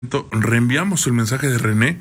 Reenviamos el mensaje de René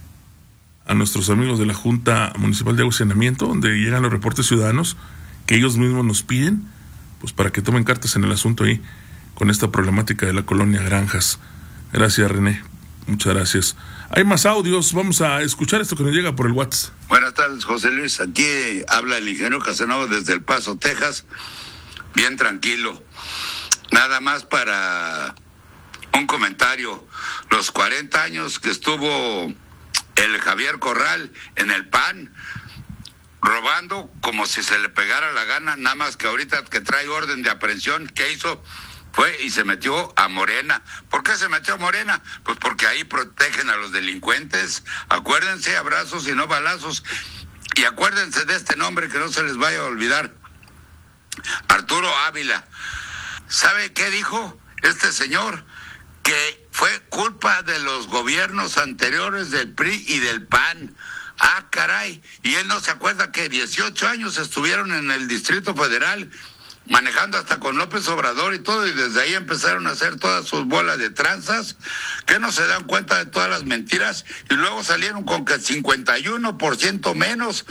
a nuestros amigos de la Junta Municipal de Agua y Saneamiento, donde llegan los reportes ciudadanos que ellos mismos nos piden, pues para que tomen cartas en el asunto ahí con esta problemática de la colonia Granjas. Gracias, René, muchas gracias. Hay más audios, vamos a escuchar esto que nos llega por el WhatsApp. Buenas tardes, José Luis, aquí habla el ingeniero Casanova desde El Paso, Texas, bien tranquilo. Nada más para un comentario. Los 40 años que estuvo el Javier Corral en el PAN, robando como si se le pegara la gana, nada más que ahorita que trae orden de aprehensión, ¿qué hizo? Fue y se metió a Morena. ¿Por qué se metió a Morena? Pues porque ahí protegen a los delincuentes. Acuérdense, abrazos y no balazos. Y acuérdense de este nombre que no se les vaya a olvidar. Arturo Ávila. ¿Sabe qué dijo este señor? Que fue culpa de los gobiernos anteriores del PRI y del PAN. Ah, caray. Y él no se acuerda que 18 años estuvieron en el Distrito Federal, manejando hasta con López Obrador y todo, y desde ahí empezaron a hacer todas sus bolas de tranzas, que no se dan cuenta de todas las mentiras, y luego salieron con que 51% menos.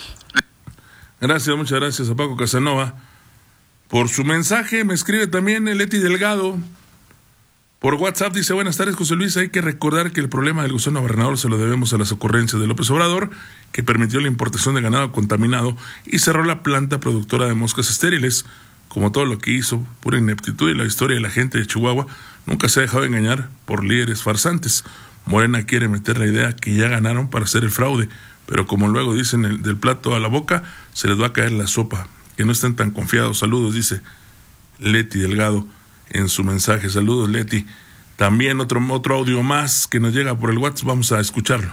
Gracias, muchas gracias a Paco Casanova por su mensaje. Me escribe también el Leti Delgado por WhatsApp, dice: buenas tardes, José Luis, hay que recordar que el problema del gusano gobernador se lo debemos a las ocurrencias de López Obrador, que permitió la importación de ganado contaminado y cerró la planta productora de moscas estériles. Como todo lo que hizo, pura ineptitud, y la historia de la gente de Chihuahua nunca se ha dejado engañar por líderes farsantes. Morena quiere meter la idea que ya ganaron para hacer el fraude, pero como luego dicen del plato a la boca, se les va a caer la sopa. Que no estén tan confiados. Saludos, dice Leti Delgado en su mensaje. Saludos, Leti. También otro audio más que nos llega por el WhatsApp, vamos a escucharlo.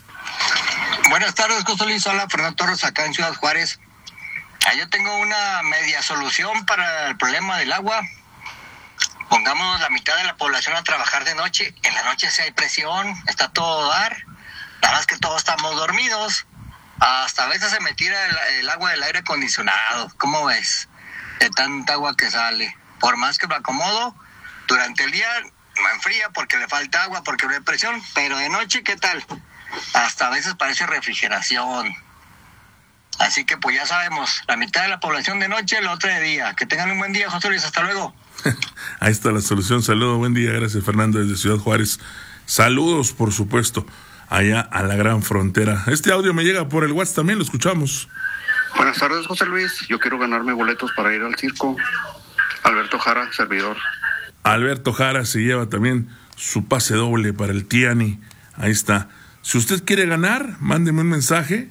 Buenas tardes, José Luis. Hola, Fernando Torres, acá en Ciudad Juárez. Yo tengo una media solución para el problema del agua. Pongamos la mitad de la población a trabajar de noche. En la noche sí hay presión, está todo a dar. Nada más que todos estamos dormidos. Hasta a veces se me tira el agua del aire acondicionado. ¿Cómo ves? De tanta agua que sale. Por más que me acomodo, durante el día me enfría porque le falta agua, porque no hay presión. Pero de noche, ¿qué tal? Hasta a veces parece refrigeración. Así que pues ya sabemos, la mitad de la población de noche, la otra de día. Que tengan un buen día, José Luis, hasta luego. Ahí está la solución. Saludos, buen día, gracias, Fernando, desde Ciudad Juárez. Saludos, por supuesto, allá a la gran frontera. Este audio me llega por el WhatsApp también, lo escuchamos. Buenas tardes, José Luis, yo quiero ganarme boletos para ir al circo. Alberto Jara, servidor. Alberto Jara se lleva también su pase doble para el Tiani. Ahí está. Si usted quiere ganar, mándeme un mensaje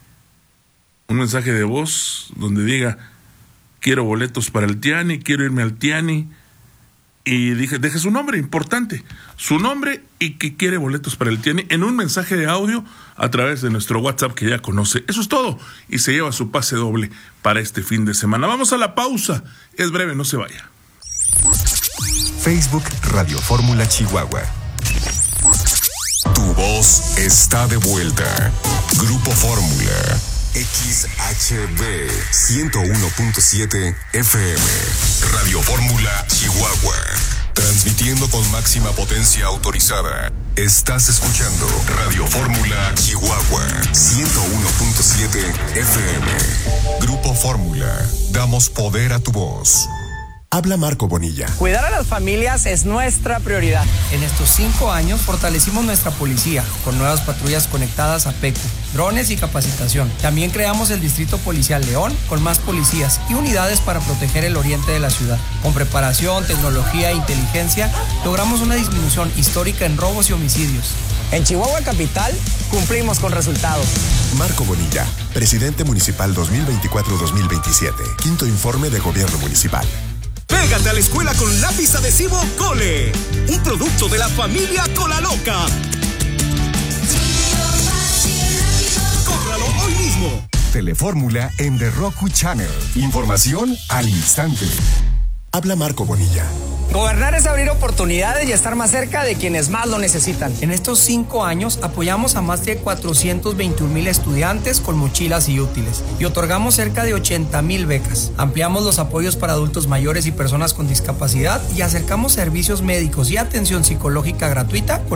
de voz donde diga: quiero boletos para el Tiani, quiero irme al Tiani, y deje su nombre, importante, su nombre y que quiere boletos para el Tiani en un mensaje de audio a través de nuestro WhatsApp que ya conoce. Eso es todo, y se lleva su pase doble para este fin de semana. Vamos a la pausa, es breve, no se vaya. Facebook Radio Fórmula Chihuahua. Tu voz está de vuelta. Grupo Fórmula. XHB 101.7 FM. Radio Fórmula Chihuahua. Transmitiendo con máxima potencia autorizada. Estás escuchando Radio Fórmula Chihuahua 101.7 FM. Grupo Fórmula. Damos poder a tu voz. Habla Marco Bonilla. Cuidar a las familias es nuestra prioridad. En estos 5 años fortalecimos nuestra policía con nuevas patrullas conectadas a PECU, drones y capacitación. También creamos el Distrito Policial León con más policías y unidades para proteger el oriente de la ciudad. Con preparación, tecnología e inteligencia, logramos una disminución histórica en robos y homicidios. En Chihuahua Capital, cumplimos con resultados. Marco Bonilla, presidente municipal 2024-2027. Quinto informe de gobierno municipal. Pégate a la escuela con lápiz adhesivo Cole, un producto de la familia Cola Loca. ¡Córralo hoy mismo! Telefórmula en The Roku Channel. Información al instante. Habla Marco Bonilla. Gobernar es abrir oportunidades y estar más cerca de quienes más lo necesitan. En estos 5 años apoyamos a más de 421,000 estudiantes con mochilas y útiles y otorgamos cerca de 80,000 becas. Ampliamos los apoyos para adultos mayores y personas con discapacidad y acercamos servicios médicos y atención psicológica gratuita